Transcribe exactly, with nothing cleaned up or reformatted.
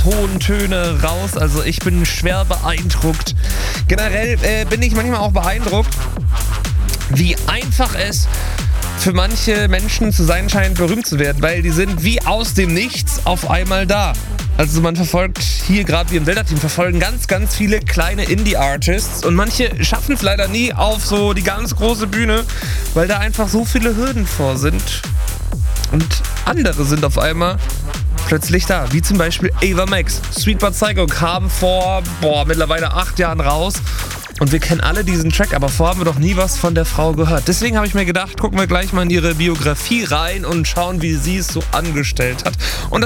ganz hohen Töne raus. Also ich bin schwer beeindruckt. Generell äh, bin ich manchmal auch beeindruckt, wie einfach es für manche Menschen zu sein scheint, berühmt zu werden, weil die sind wie aus dem Nichts auf einmal da. Also man verfolgt hier, gerade wir im Delta-Team, verfolgen ganz, ganz viele kleine Indie-Artists und manche schaffen es leider nie auf so die ganz große Bühne, weil da einfach so viele Hürden vor sind. Und andere sind auf einmal plötzlich da, wie zum Beispiel Ava Max. Sweet But Psycho kam vor, boah, mittlerweile acht Jahren raus. Und wir kennen alle diesen Track, aber vorher haben wir doch nie was von der Frau gehört. Deswegen habe ich mir gedacht, gucken wir gleich mal in ihre Biografie rein und schauen, wie sie es so angestellt hat. Und